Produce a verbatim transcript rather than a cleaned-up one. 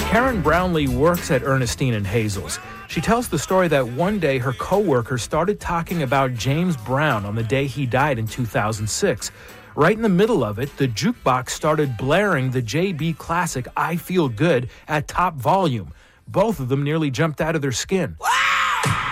Karen Brownlee works at Ernestine and Hazel's. She tells the story that one day her coworker started talking about James Brown on the day he died in two thousand six. Right in the middle of it, the jukebox started blaring the J B classic I Feel Good at top volume. Both of them nearly jumped out of their skin. What?